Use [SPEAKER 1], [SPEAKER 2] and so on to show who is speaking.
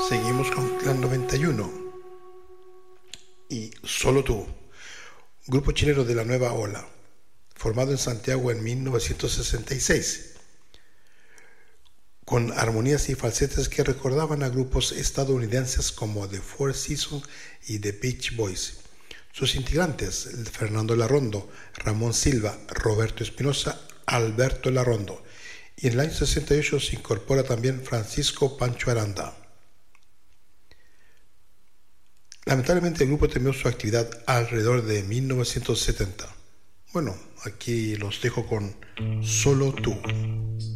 [SPEAKER 1] Seguimos con Clan 91 y Solo Tú, grupo chileno de la nueva ola, formado en Santiago en 1966, con armonías y falsetes que recordaban a grupos estadounidenses como The Four Seasons y The Beach Boys. Sus integrantes, Fernando Larrondo, Ramón Silva, Roberto Espinosa, Alberto Larrondo, y en el año 68 se incorpora también Francisco Pancho Aranda. Lamentablemente el grupo terminó su actividad alrededor de 1970. Bueno, aquí los dejo con Solo Tú.